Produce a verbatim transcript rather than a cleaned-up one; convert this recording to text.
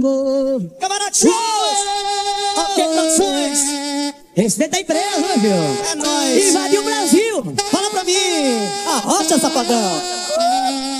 Camarada Show! Ok, Produções! Esse daí tá em preso, né, viu? É nóis! Invadiu o Brasil! Fala pra mim! Arrocha, safadão!